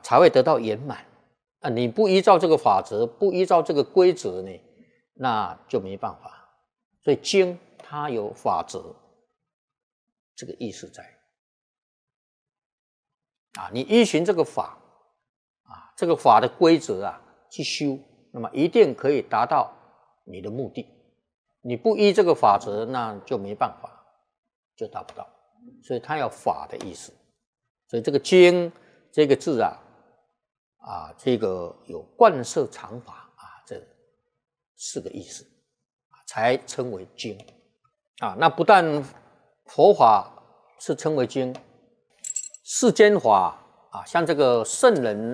才会得到圆满啊！你不依照这个法则，不依照这个规则呢，那就没办法。所以经它有法则这个意思在啊，你依循这个法啊，这个法的规则啊去修，那么一定可以达到你的目的。你不依这个法则，那就没办法，就达不到。所以它有法的意思。所以这个经这个字啊，这个有贯摄常法啊，这4个意思才称为经啊。那不但佛法是称为经，世间法啊，像这个圣人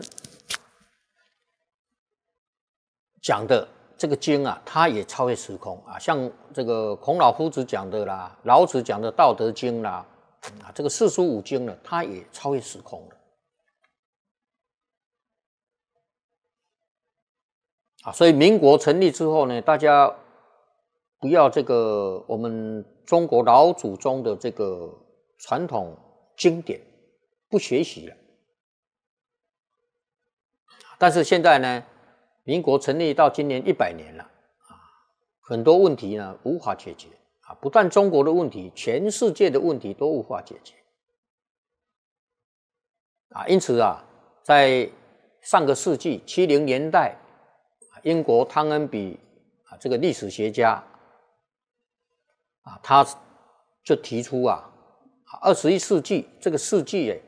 讲的这个经啊，它也超越时空啊。像这个孔老夫子讲的啦，老子讲的《道德经》啦，这个四书五经呢，它也超越时空了啊。所以民国成立之后呢，大家不要这个我们中国老祖宗的这个传统经典不学习了。但是现在呢，民国成立到今年100年了啊，很多问题呢无法解决啊，不但中国的问题，全世界的问题都无法解决啊。因此啊，在上个世纪70年代，英国汤恩比这个历史学家他就提出21世纪这个世纪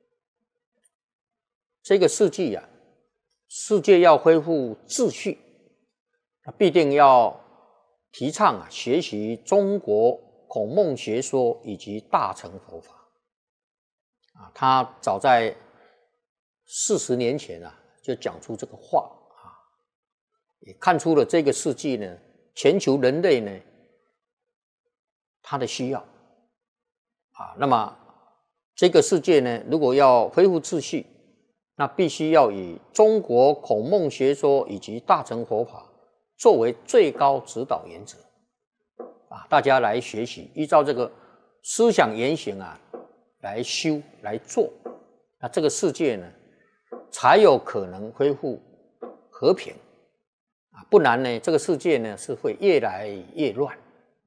世界要恢复秩序，必定要提倡学习中国孔孟学说以及大乘佛法他早在40年前就讲出这个话也看出了这个世纪呢，全球人类呢他的需要那么这个世界呢，如果要恢复秩序，那必须要以中国孔孟学说以及大乘佛法作为最高指导原则大家来学习，依照这个思想言行来修来做，那这个世界呢才有可能恢复和平不然呢，这个世界呢是会越来越乱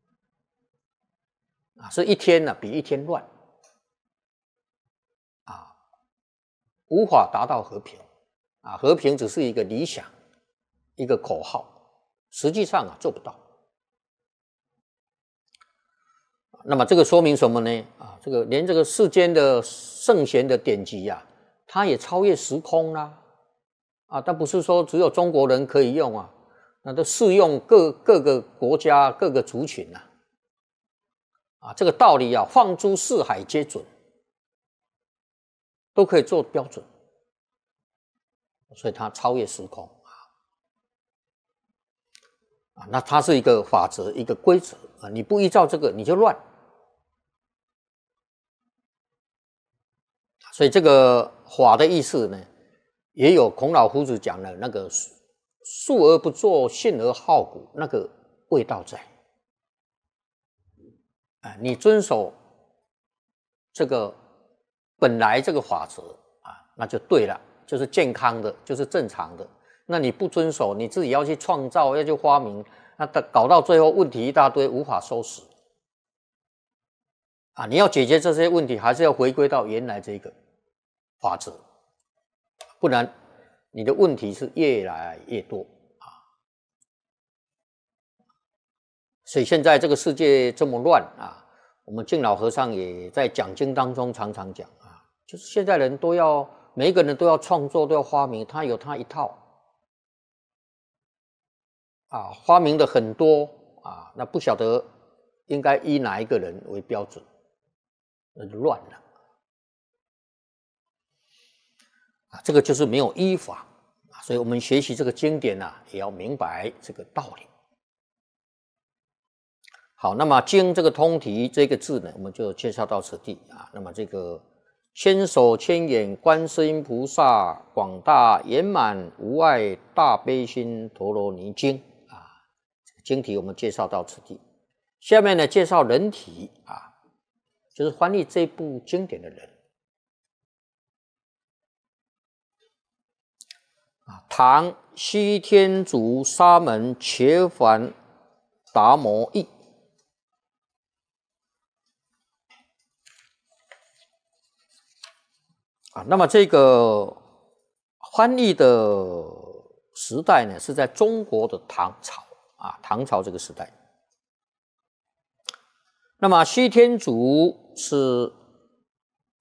是一天比一天乱无法达到和平和平只是一个理想，一个口号，实际上做不到。那么这个说明什么呢？这个连这个世间的圣贤的典籍它也超越时空啦但不是说只有中国人可以用那都适用各个国家各个族群这个道理放诸四海皆准，都可以做标准，所以它超越时空那它是一个法则，一个规则你不依照这个你就乱。所以这个法的意思呢，也有孔老夫子讲的那个述而不作，信而好古，那个味道在你遵守这个本来这个法则那就对了，就是健康的，就是正常的。那你不遵守，你自己要去创造，要去发明，那搞到最后问题一大堆，无法收拾你要解决这些问题，还是要回归到原来这个法则，不然你的问题是越来越多所以现在这个世界这么乱我们净老和尚也在讲经当中常常讲就是现在人都要每一个人都要创作，都要发明，他有他一套发明的很多那不晓得应该依哪一个人为标准，那就乱了这个就是没有依法所以我们学习这个经典也要明白这个道理。好，那么经这个通题这个字呢，我们就介绍到此地那么这个千手千眼观世音菩萨广大圆满无碍大悲心陀罗尼经经题我们介绍到此地。下面呢介绍人题就是翻译这部经典的人唐西天竺沙门伽梵达摩译。那么这个翻译的时代呢，是在中国的唐朝唐朝这个时代。那么西天竺是